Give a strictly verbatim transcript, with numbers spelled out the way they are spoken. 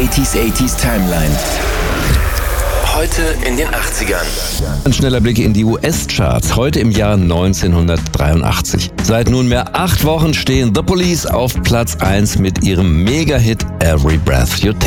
achtziger achtziger Timeline. Heute in den achtzigern. Ein schneller Blick in die U S-Charts, heute im Jahr neunzehnhundertdreiundachtzig. Seit nunmehr acht Wochen stehen The Police auf Platz eins mit ihrem Mega-Hit Every Breath You Take.